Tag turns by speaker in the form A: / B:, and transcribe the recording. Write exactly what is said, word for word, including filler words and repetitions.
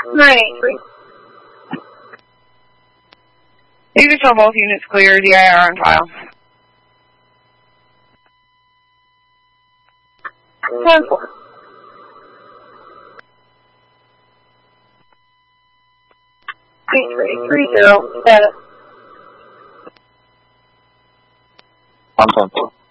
A: nine eight three.
B: You can tell both units clear, D I R on file.
A: ten four. eight three three zero, status.
C: I'm ten four.